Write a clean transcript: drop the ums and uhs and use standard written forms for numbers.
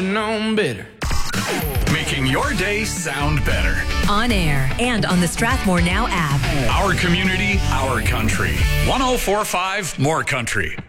known better. Making your day sound better. On air and on the Strathmore Now app. Our community, our country. 104.5 More Country.